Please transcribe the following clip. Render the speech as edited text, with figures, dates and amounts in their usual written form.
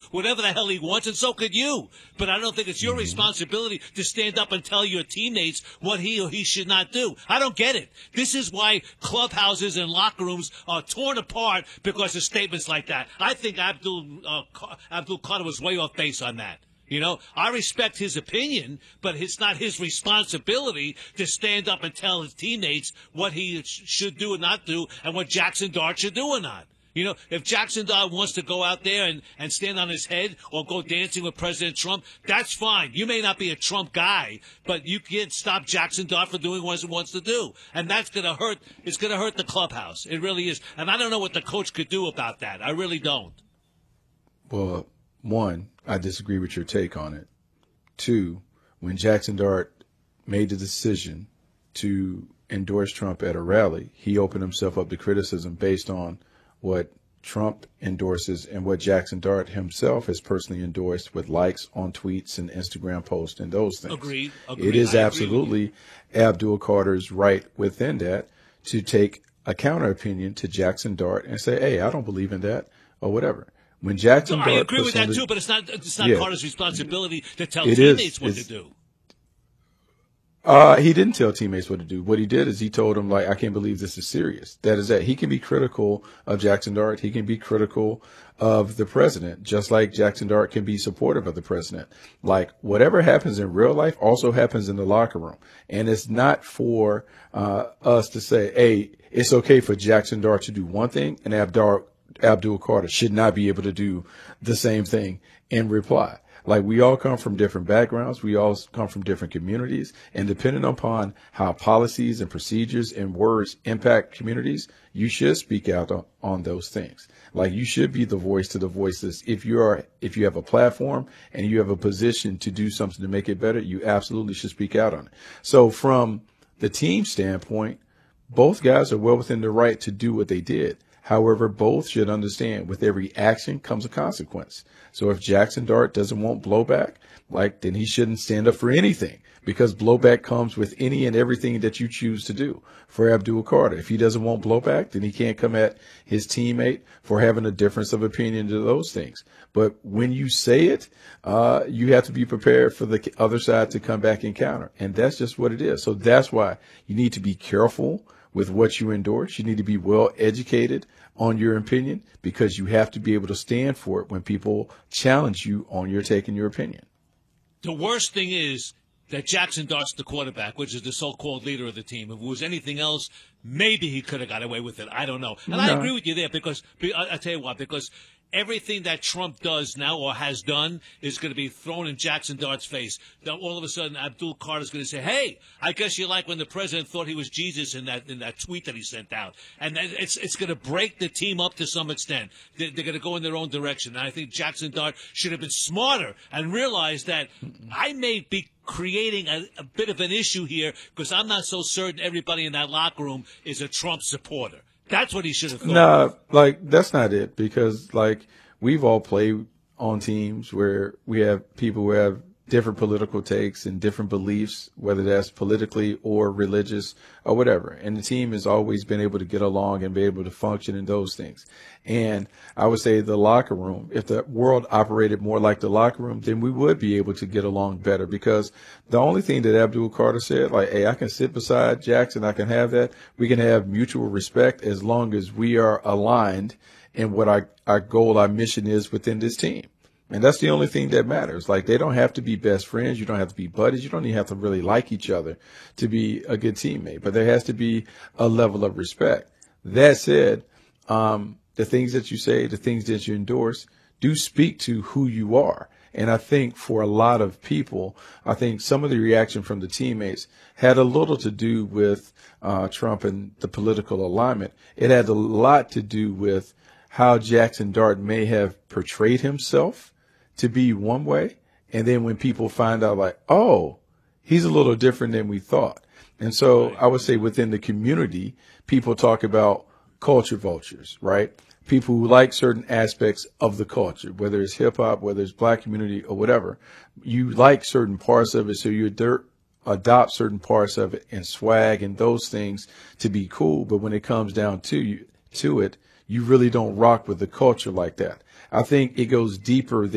whatever the hell he wants, and so could you. But I don't think it's your responsibility to stand up and tell your teammates what he or he should not do. I don't get it. This is why clubhouses and locker rooms are torn apart because of statements like that. I think Abdul Carter was way off base on that. You know, I respect his opinion, but it's not his responsibility to stand up and tell his teammates what he should do or not do and what Jackson Dart should do or not. You know, if Jackson Dart wants to go out there and stand on his head or go dancing with President Trump, that's fine. You may not be a Trump guy, but you can't stop Jackson Dart for doing what he wants to do. And that's going to hurt. It's going to hurt the clubhouse. It really is. And I don't know what the coach could do about that. I really don't. Well, one, I disagree with your take on it. Two, when Jackson Dart made the decision to endorse Trump at a rally, he opened himself up to criticism based on what Trump endorses and what Jackson Dart himself has personally endorsed with likes on tweets and Instagram posts and those things. Agreed. It is absolutely Abdul Carter's right within that to take a counter opinion to Jackson Dart and say, hey, I don't believe in that or whatever. When Jackson Dart I agree with that too, but it's not Carter's responsibility to tell teammates what to do. He didn't tell teammates what to do. What he did is he told them, like, I can't believe this is serious. That is that. He can be critical of Jackson Dart. He can be critical of the president, just like Jackson Dart can be supportive of the president. Like, whatever happens in real life also happens in the locker room. And it's not for us to say, hey, it's okay for Jackson Dart to do one thing and Abdul Carter should not be able to do the same thing in reply. Like, we all come from different backgrounds. We all come from different communities. And depending upon how policies and procedures and words impact communities, you should speak out on those things. Like, you should be the voice to the voiceless. If you have a platform and you have a position to do something to make it better, you absolutely should speak out on it. So from the team standpoint, both guys are well within the right to do what they did. However, both should understand with every action comes a consequence. So if Jackson Dart doesn't want blowback, then he shouldn't stand up for anything, because blowback comes with any and everything that you choose to do. For Abdul Carter, if he doesn't want blowback, then he can't come at his teammate for having a difference of opinion to those things. But when you say it, you have to be prepared for the other side to come back and counter. And that's just what it is. So that's why you need to be careful with what you endorse. You need to be well educated on your opinion, because you have to be able to stand for it when people challenge you on your take and your opinion. The worst thing is that Jackson Dart's the quarterback, which is the so-called leader of the team. If it was anything else, maybe he could have got away with it. I don't know. And I agree with you there, because I tell you what, because everything that Trump does now or has done is going to be thrown in Jackson Dart's face. Then all of a sudden, Abdul Carter is going to say, hey, I guess you like when the president thought he was Jesus in that tweet that he sent out. And it's going to break the team up to some extent. They're going to go in their own direction. And I think Jackson Dart should have been smarter and realized that I may be creating a bit of an issue here because I'm not so certain everybody in that locker room is a Trump supporter. That's what he should have thought. No, that's not it, because we've all played on teams where we have people who have different political takes and different beliefs, whether that's politically or religious or whatever. And the team has always been able to get along and be able to function in those things. And I would say the locker room, if the world operated more like the locker room, then we would be able to get along better, because the only thing that Abdul Carter said, hey, I can sit beside Jackson, I can have that. We can have mutual respect as long as we are aligned in what our goal, our mission is within this team. And that's the only thing that matters. They don't have to be best friends. You don't have to be buddies. You don't even have to really like each other to be a good teammate. But there has to be a level of respect. That said, the things that you say, the things that you endorse, do speak to who you are. And I think for a lot of people, I think some of the reaction from the teammates had a little to do with Trump and the political alignment. It had a lot to do with how Jackson Dart may have portrayed himself to be one way. And then when people find out oh, he's a little different than we thought. And so I would say within the community, people talk about culture vultures, right? People who like certain aspects of the culture, whether it's hip hop, whether it's black community or whatever. You like certain parts of it, so you adopt certain parts of it and swag and those things to be cool. But when it comes down to it, you really don't rock with the culture like that. I think it goes deeper